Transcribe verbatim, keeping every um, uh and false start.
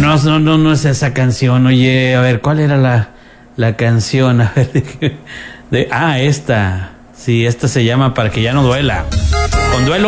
no, no, no, no es esa canción. Oye, a ver, ¿cuál era la, la canción? A ver, de, de, ah, esta. Sí, esta se llama Para que ya no duela. Con Duelo